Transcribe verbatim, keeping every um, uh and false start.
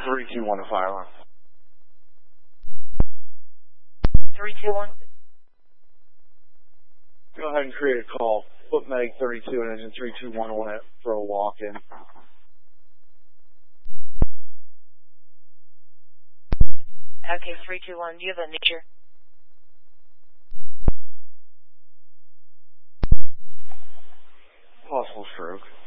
three two one to fire alarm. three two one. Go ahead and create a call. Foot Medic thirty-two and engine three two one one for a walk-in. Okay, three two one. Do you have a nature? Possible stroke.